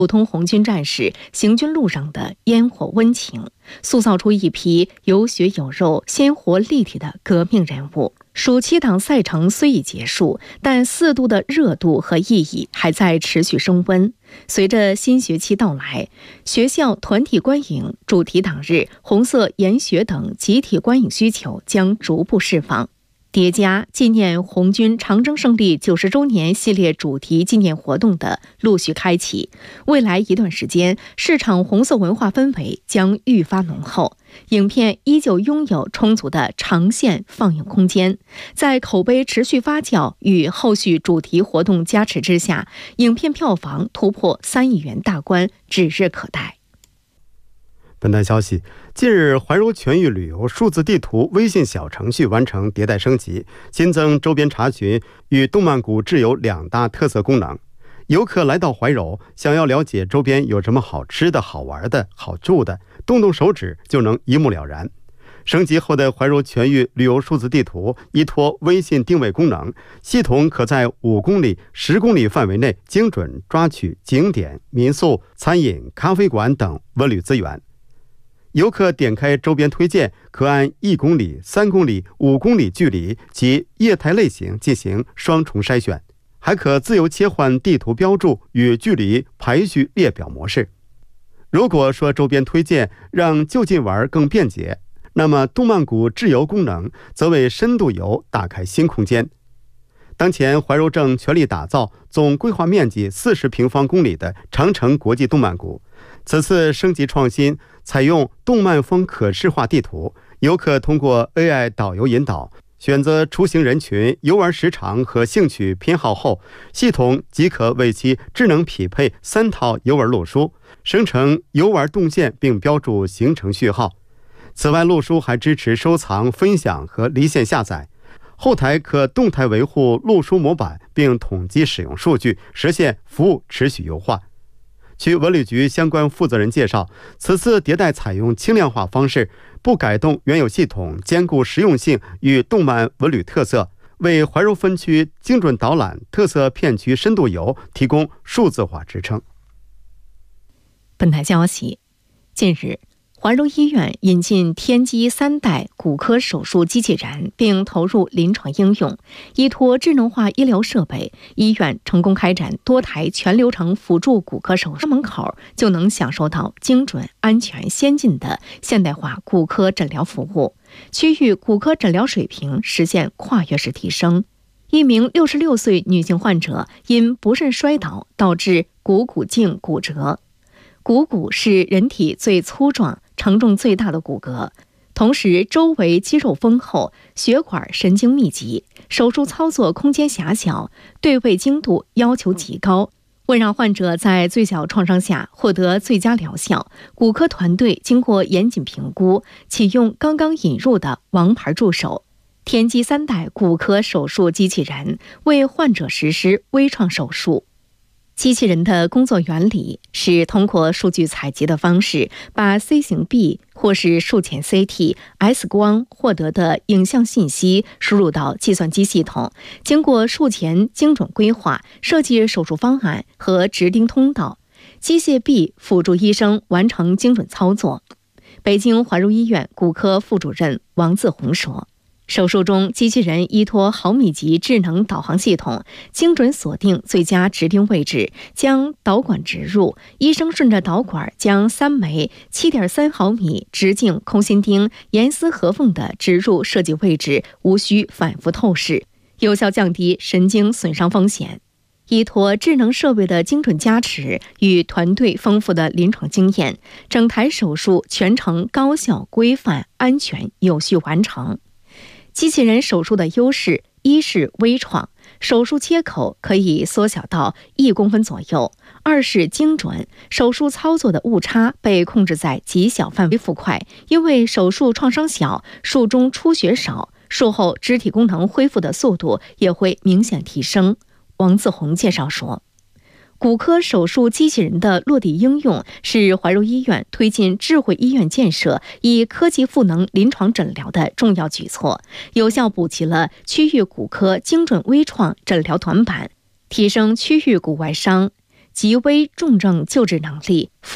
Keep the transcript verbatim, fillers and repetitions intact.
普通红军战士行军路上的烟火温情，塑造出一批有血有肉、鲜活立体的革命人物。暑期档赛程虽已结束，但四度的热度和意义还在持续升温。随着新学期到来，学校团体观影、主题档日、红色研学等集体观影需求将逐步释放。叠加纪念红军长征胜利九十周年系列主题纪念活动的陆续开启，未来一段时间，市场红色文化氛围将愈发浓厚，影片依旧拥有充足的长线放映空间。在口碑持续发酵与后续主题活动加持之下，影片票房突破三亿元大关指日可待。 本台消息，近日怀柔全域旅游数字地图微信小程序完成迭代升级，新增周边查询与动漫谷挚友两大特色功能。游客来到怀柔，想要了解周边有什么好吃的、好玩的、好住的，动动手指就能一目了然。升级后的怀柔全域旅游数字地图依托微信定位功能，系统可在五公里、十公里范围内精准抓取景点、民宿、餐饮、咖啡馆等文旅资源。游客点开周边推荐，可按一公里、三公里、五公里距离及业态类型进行双重筛选，还可自由切换地图标注与距离排序列表模式。如果说周边推荐让就近玩更便捷，那么动漫谷挚游功能则为深度游打开新空间。当前怀柔正全力打造总规划面积四十平方公里的长城国际动漫谷，此次升级创新，采用动漫风可视化地图，游客通过 A I 导游引导，选择出行人群、游玩时长和兴趣偏好后，系统即可为其智能匹配三套游玩路书，生成游玩动线并标注行程序号。此外，路书还支持收藏、分享和离线下载。后台可动态维护路书模板，并统计使用数据，实现服务持续优化。据文旅局相关负责人介绍，此次迭代采用轻量化方式，不改动原有系统，兼顾实用性与动漫文旅特色，为怀柔分区精准导览、特色片区深度游提供数字化支撑。 本台消息，近日怀柔医院引进天玑三代骨科手术机器人，并投入临床应用。依托智能化医疗设备，医院成功开展多台全流程辅助骨科手术，门口就能享受到精准、安全、先进的现代化骨科诊疗服务，区域骨科诊疗水平实现跨越式提升。一名六十六岁女性患者因不慎摔倒导致股骨颈骨折。股骨是人体最粗壮、承重最大的骨骼，同时周围肌肉丰厚，血管神经密集，手术操作空间狭小，对位精度要求极高。为让患者在最小创伤下获得最佳疗效，骨科团队经过严谨评估，启用刚刚引入的王牌助手天玑三代骨科手术机器人，为患者实施微创手术。机器人的工作原理是通过数据采集的方式，把 C 型 B 或是术前 C T、X 光获得的影像信息输入到计算机系统，经过术前精准规划，设计手术方案和指定通道，机械臂辅助医生完成精准操作。北京怀柔医院骨科副主任王自红说，手术中，机器人依托毫米级智能导航系统，精准锁定最佳指定位置，将导管植入。医生顺着导管将三枚 七点三毫米直径空心钉严丝合缝地植入设计位置，无需反复透视，有效降低神经损伤风险。依托智能设备的精准加持与团队丰富的临床经验，整台手术全程高效、规范、安全、有序完成。机器人手术的优势，一是微创，手术切口可以缩小到一公分左右；二是精准，手术操作的误差被控制在极小范围覆盖，因为手术创伤小，术中出血少，术后肢体功能恢复的速度也会明显提升。王自红介绍说，骨科手术机器人的落地应用是怀柔医院推进智慧医院建设、以科技赋能临床诊疗的重要举措，有效补齐了区域骨科精准微创诊疗短板，提升区域骨外伤。 急危重症救治能力。